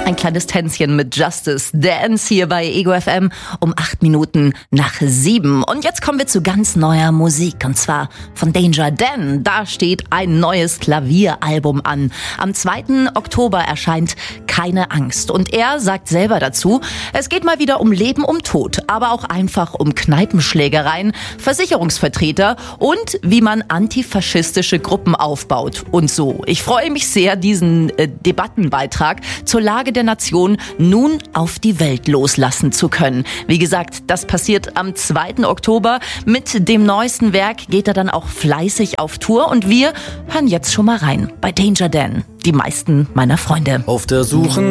Ein kleines Tänzchen mit Justice Dance hier bei Ego FM um 8 Minuten nach 7. Und jetzt kommen wir zu ganz neuer Musik, und zwar von Danger Dan. Da steht ein neues Klavieralbum an. Am 2. Oktober erscheint Keine Angst. Und er sagt selber dazu, es geht mal wieder um Leben, um Tod, aber auch einfach um Kneipenschlägereien, Versicherungsvertreter und wie man antifaschistische Gruppen aufbaut und so. Ich freue mich sehr, diesen Debattenbeitrag zur Lage der Nation nun auf die Welt loslassen zu können. Wie gesagt, das passiert am 2. Oktober. Mit dem neuesten Werk geht er dann auch fleißig auf Tour und wir hören jetzt schon mal rein bei Danger Dan, die meisten meiner Freunde. Auf der Suche